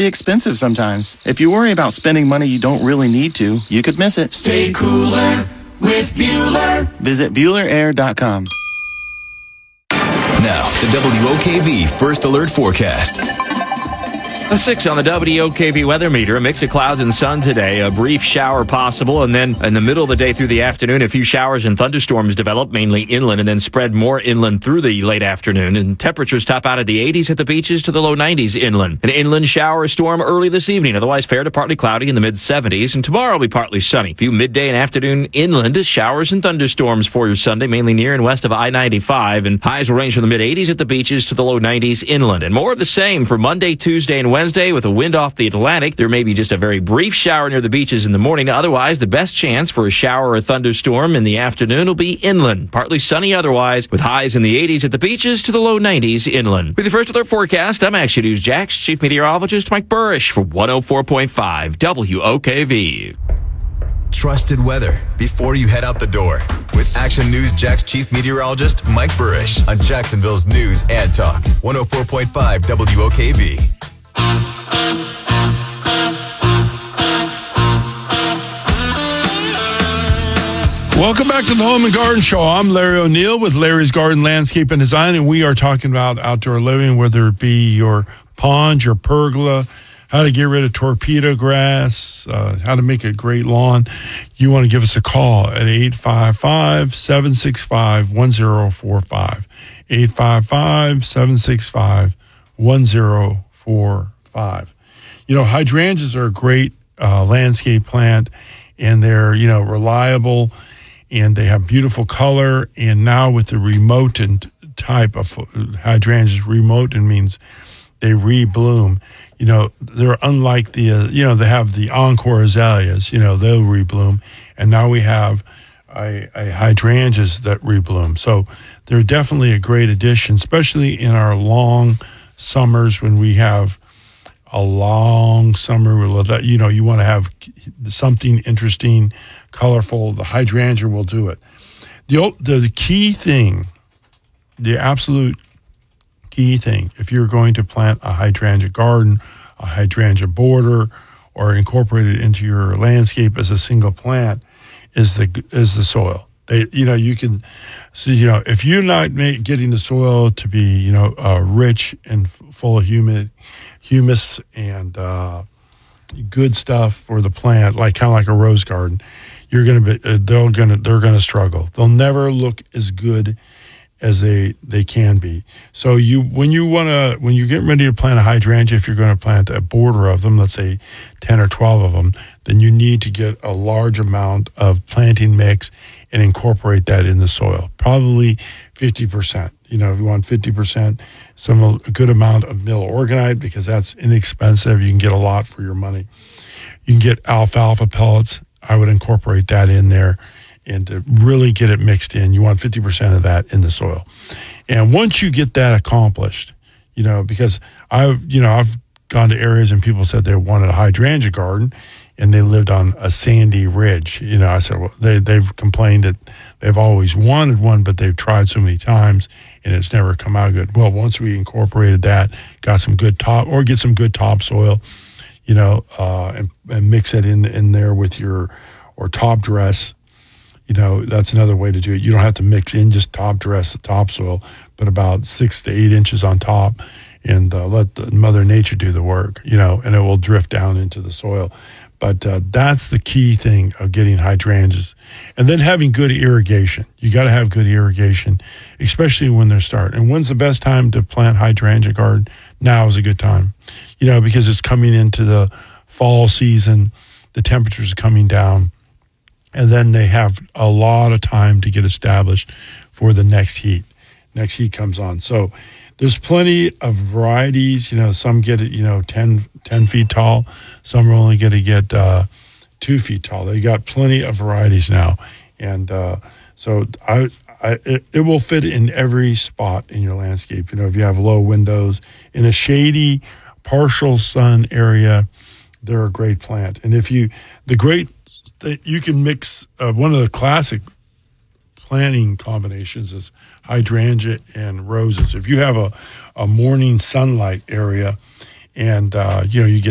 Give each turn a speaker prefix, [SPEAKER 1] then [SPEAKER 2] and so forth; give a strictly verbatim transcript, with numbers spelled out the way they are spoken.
[SPEAKER 1] pretty expensive sometimes. If you worry about spending money you don't really need to, you could miss it.
[SPEAKER 2] Stay cooler with Bueller.
[SPEAKER 1] Visit Bueller Air dot com.
[SPEAKER 3] Now, the W O K V First Alert Forecast.
[SPEAKER 4] A six on the W O K V weather meter. A mix of clouds and sun today. A brief shower possible. And then in the middle of the day through the afternoon, a few showers and thunderstorms develop, mainly inland, and then spread more inland through the late afternoon. And temperatures top out at the eighties at the beaches to the low nineties inland. An inland shower storm early this evening. Otherwise fair to partly cloudy in the mid seventies. And tomorrow will be partly sunny. A few midday and afternoon inland showers and thunderstorms for your Sunday, mainly near and west of I ninety-five. And highs will range from the mid eighties at the beaches to the low nineties inland. And more of the same for Monday, Tuesday, and Wednesday. Wednesday with a wind off the Atlantic. There may be just a very brief shower near the beaches in the morning. Otherwise, the best chance for a shower or thunderstorm in the afternoon will be inland. Partly sunny otherwise, with highs in the eighties at the beaches to the low nineties inland. With the First Alert Forecast, I'm Action News Jax Chief Meteorologist Mike Burrish for one oh four point five W O K V.
[SPEAKER 3] Trusted weather before you head out the door with Action News Jax Chief Meteorologist Mike Burrish on Jacksonville's News and Talk one oh four point five W O K V.
[SPEAKER 5] Welcome back to the Home and Garden Show. I'm Larry O'Neill with Larry's Garden Landscape and Design, and we are talking about outdoor living, whether it be your pond, your pergola, how to get rid of torpedo grass, uh, how to make a great lawn. You want to give us a call at eight five five, seven six five, one oh four five. eight five five, seven six five, one oh four five. You know, hydrangeas are a great uh, landscape plant, and they're, you know, reliable, and they have beautiful color. And now with the remoted type of hydrangeas, remoted means they rebloom. You know, they're unlike the, uh, you know, they have the encore azaleas, you know, they'll rebloom. And now we have a, a hydrangeas that rebloom. So they're definitely a great addition, especially in our long summers when we have a long summer. That, you know, you want to have something interesting, colorful. The hydrangea will do it. The, the, the key thing, the absolute key thing, if you're going to plant a hydrangea garden, a hydrangea border, or incorporate it into your landscape as a single plant, is the is the soil. They, you know, you can, so, you know, if you're not make, getting the soil to be, you know, uh, rich and f- full of humid, humus and uh, good stuff for the plant, like kind of like a rose garden, you're gonna be, uh, they're gonna they're gonna struggle. They'll never look as good as they they can be. So you when you want to when you're getting ready to plant a hydrangea, if you're going to plant a border of them, let's say ten or twelve of them, then you need to get a large amount of planting mix and incorporate that in the soil. Probably fifty percent. You know, if you want fifty percent, some a good amount of mill organite, because that's inexpensive. You can get a lot for your money. You can get alfalfa pellets. I would incorporate that in there. And to really get it mixed in, you want fifty percent of that in the soil. And once you get that accomplished, you know, because I've, you know, I've gone to areas and people said they wanted a hydrangea garden and they lived on a sandy ridge. You know, I said, well, they, they've complained that they've always wanted one, but they've tried so many times and it's never come out good. Well, once we incorporated that, got some good top, or get some good topsoil, you know, uh, and, and mix it in, in there with your, or top dress. You know, that's another way to do it. You don't have to mix in just top dress the topsoil, but about six to eight inches on top, and uh, let the Mother Nature do the work, you know, and it will drift down into the soil. But uh, that's the key thing of getting hydrangeas. And then having good irrigation. You got to have good irrigation, especially when they're starting. And when's the best time to plant hydrangea garden? Now is a good time, you know, because it's coming into the fall season. The temperatures are coming down. And then they have a lot of time to get established for the next heat. Next heat comes on. So there's plenty of varieties. You know, some get it, you know, ten, ten feet tall. Some are only going to get uh, two feet tall. They got plenty of varieties now. And uh, so I, I it, it will fit in every spot in your landscape. You know, if you have low windows, in a shady, partial sun area, they're a great plant. And if you, the great, that you can mix, uh, one of the classic planting combinations is hydrangea and roses. If you have a, a morning sunlight area and, uh, you know, you get